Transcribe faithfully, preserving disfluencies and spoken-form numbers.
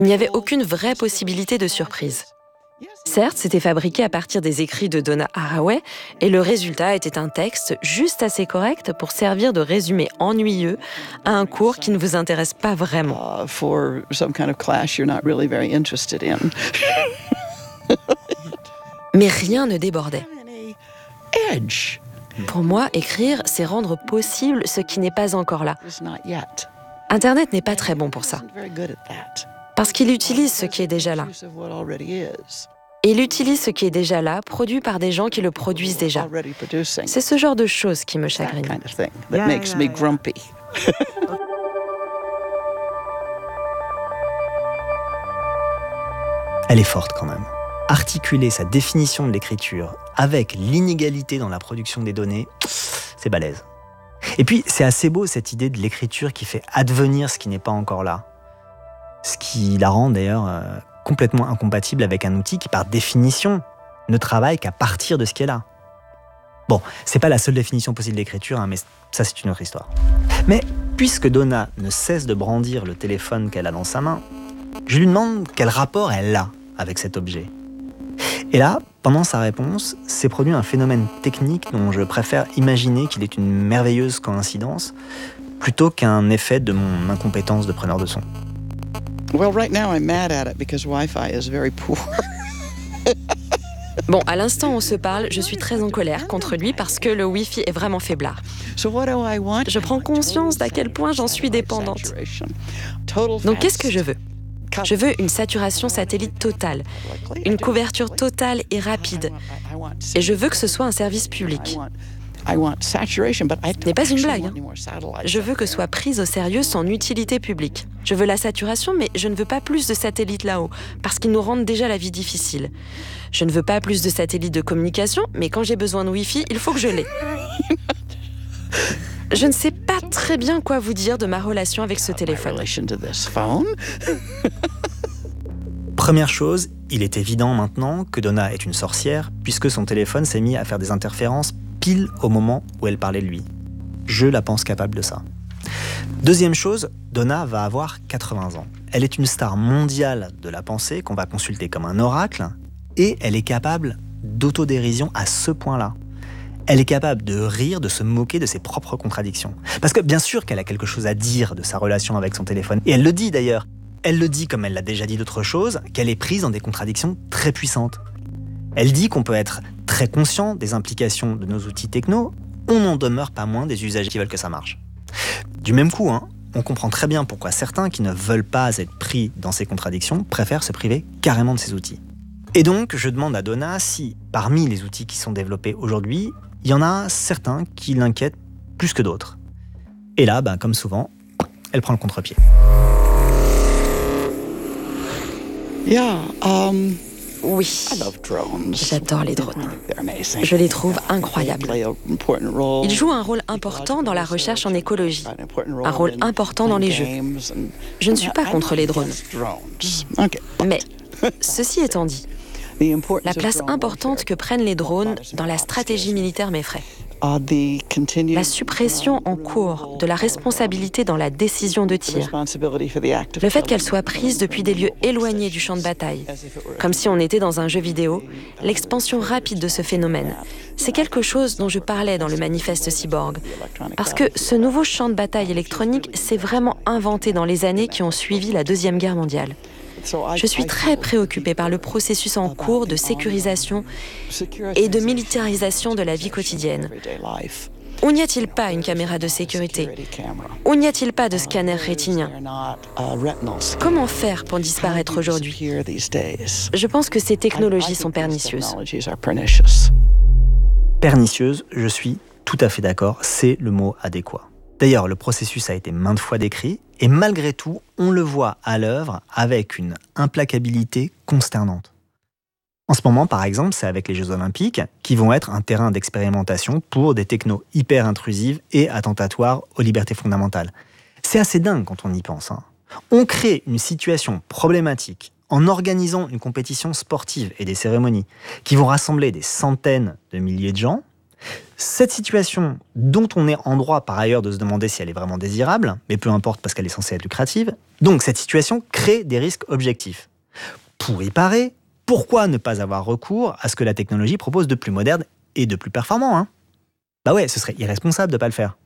Il n'y avait aucune vraie possibilité de surprise. Certes, c'était fabriqué à partir des écrits de Donna Haraway, et le résultat était un texte juste assez correct pour servir de résumé ennuyeux à un cours qui ne vous intéresse pas vraiment. Uh, for some kind of class you're not really very interested in. Mais rien ne débordait. Edge. Pour moi, écrire, c'est rendre possible ce qui n'est pas encore là. It's not yet. Internet n'est pas très bon pour ça, Isn't very good at that. parce qu'il utilise ce qui est déjà là. Use of what already is. Et il utilise ce qui est déjà là, produit par des gens qui le produisent déjà. Already producing. C'est ce genre de choses qui me That chagrine. kind of thing that Yeah, makes yeah, me yeah. grumpy. Elle est forte quand même. Articuler sa définition de l'écriture avec l'inégalité dans la production des données, c'est balèze. Et puis, c'est assez beau cette idée de l'écriture qui fait advenir ce qui n'est pas encore là. Ce qui la rend d'ailleurs euh, complètement incompatible avec un outil qui, par définition, ne travaille qu'à partir de ce qui est là. Bon, c'est pas la seule définition possible d'écriture, hein, mais ça c'est une autre histoire. Mais puisque Donna ne cesse de brandir le téléphone qu'elle a dans sa main, je lui demande quel rapport elle a avec cet objet. Et là, pendant sa réponse, s'est produit un phénomène technique dont je préfère imaginer qu'il est une merveilleuse coïncidence plutôt qu'un effet de mon incompétence de preneur de son. Well, right now I'm mad at it because Wi-Fi is very poor. Bon, à l'instant où on se parle, je suis très en colère contre lui parce que le Wi-Fi est vraiment faiblard. So what do I want? Je prends conscience d'à quel point j'en suis dépendante. Donc qu'est-ce que je veux ? Je veux une saturation satellite totale, une couverture totale et rapide. Et je veux que ce soit un service public. Ce n'est pas une blague. hein. Je veux que soit prise au sérieux son utilité publique. Je veux la saturation, mais je ne veux pas plus de satellites là-haut, parce qu'ils nous rendent déjà la vie difficile. Je ne veux pas plus de satellites de communication, mais quand j'ai besoin de Wi-Fi, il faut que je l'ai. Je ne sais pas très bien quoi vous dire de ma relation avec ce téléphone. Première chose, il est évident maintenant que Donna est une sorcière puisque son téléphone s'est mis à faire des interférences pile au moment où elle parlait de lui. Je la pense capable de ça. Deuxième chose, Donna va avoir quatre-vingts ans. Elle est une star mondiale de la pensée qu'on va consulter comme un oracle et elle est capable d'autodérision à ce point-là. Elle est capable de rire, de se moquer de ses propres contradictions. Parce que bien sûr qu'elle a quelque chose à dire de sa relation avec son téléphone. Et elle le dit d'ailleurs. Elle le dit, comme elle l'a déjà dit d'autres choses, qu'elle est prise dans des contradictions très puissantes. Elle dit qu'on peut être très conscient des implications de nos outils techno, on n'en demeure pas moins des usagers qui veulent que ça marche. Du même coup, hein, on comprend très bien pourquoi certains qui ne veulent pas être pris dans ces contradictions préfèrent se priver carrément de ces outils. Et donc, je demande à Donna si, parmi les outils qui sont développés aujourd'hui, il y en a certains qui l'inquiètent plus que d'autres. Et là, ben, comme souvent, elle prend le contre-pied. Yeah, um, Oui, I love drones. j'adore les drones. They're amazing. Je les trouve incroyables. Play an important role. Ils jouent un rôle important dans la recherche en écologie, un rôle important dans les jeux. Je ne suis pas contre les drones. Mais, ceci étant dit, la place importante que prennent les drones dans la stratégie militaire m'effraie. La suppression en cours de la responsabilité dans la décision de tir, le fait qu'elle soit prise depuis des lieux éloignés du champ de bataille, comme si on était dans un jeu vidéo, l'expansion rapide de ce phénomène, c'est quelque chose dont je parlais dans le manifeste Cyborg, parce que ce nouveau champ de bataille électronique s'est vraiment inventé dans les années qui ont suivi la Deuxième Guerre mondiale. Je suis très préoccupée par le processus en cours de sécurisation et de militarisation de la vie quotidienne. Où n'y a-t-il pas une caméra de sécurité? Où n'y a-t-il pas de scanner rétinien? Comment faire pour disparaître aujourd'hui? Je pense que ces technologies sont pernicieuses. Pernicieuse, je suis tout à fait d'accord, c'est le mot adéquat. D'ailleurs, le processus a été maintes fois décrit, et malgré tout, on le voit à l'œuvre avec une implacabilité consternante. En ce moment, par exemple, c'est avec les Jeux Olympiques, qui vont être un terrain d'expérimentation pour des technos hyper intrusives et attentatoires aux libertés fondamentales. C'est assez dingue quand on y pense. Hein. On crée une situation problématique en organisant une compétition sportive et des cérémonies qui vont rassembler des centaines de milliers de gens, Cette situation, dont on est en droit par ailleurs de se demander si elle est vraiment désirable, mais peu importe parce qu'elle est censée être lucrative, donc cette situation crée des risques objectifs. Pour y parer, pourquoi ne pas avoir recours à ce que la technologie propose de plus moderne et de plus performant, hein ? Bah ouais, ce serait irresponsable de ne pas le faire.